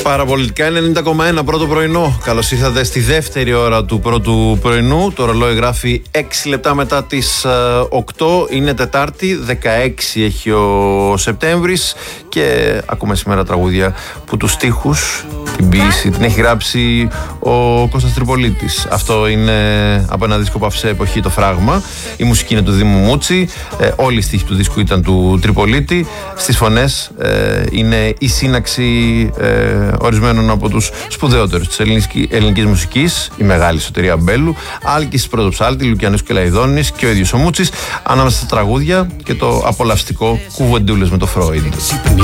Παραπολιτικά 90,1 πρώτο πρωινό. Καλώς ήρθατε στη δεύτερη ώρα του πρώτου πρωινού. Το ρολόι γράφει 6 λεπτά μετά τις 8. Είναι Τετάρτη, 16 έχει ο Σεπτέμβρης. Και ακούμε σήμερα τραγούδια που τους στίχους, την ποίηση, την έχει γράψει ο Κώστας Τριπολίτης. Αυτό είναι από ένα δίσκο που άφησε εποχή, το Φράγμα. Η μουσική είναι του Δήμου Μούτσι. Όλοι οι στίχοι του δίσκου ήταν του Τριπολίτη. Στις φωνές είναι η σύναξη ορισμένων από τους σπουδαιότερους της ελληνικής μουσικής, η μεγάλη Σωτηρία Μπέλου, Άλκης Πρωτοψάλτη, Λουκιανός Κελαϊδόνης και ο ίδιος ο Μούτσης, ανάμεσα στα τραγούδια και το απολαυστικό Κουβεντούλες με το Φρόιντ.